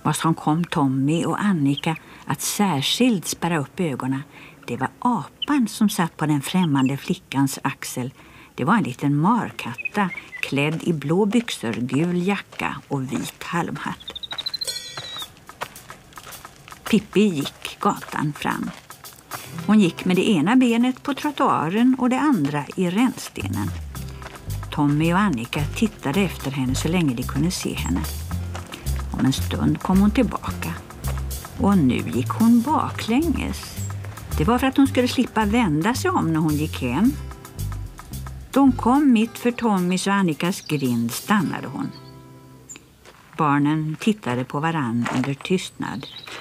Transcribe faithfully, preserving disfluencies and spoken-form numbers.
Vad som kom Tommy och Annika att särskilt spärra upp ögonen, det var apan som satt på den främmande flickans axel. Det var en liten markatta klädd i blå byxor, gul jacka och vit halmhatt. Pippi gick gatan fram. Hon gick med det ena benet på trottoaren och det andra i rännstenen. Tommy och Annika tittade efter henne så länge de kunde se henne. Om en stund kom hon tillbaka. Och nu gick hon baklänges. Det var för att hon skulle slippa vända sig om när hon gick hem. Då hon kom mitt för Tommys och Annikas grind stannade hon. Barnen tittade på varann under tystnad.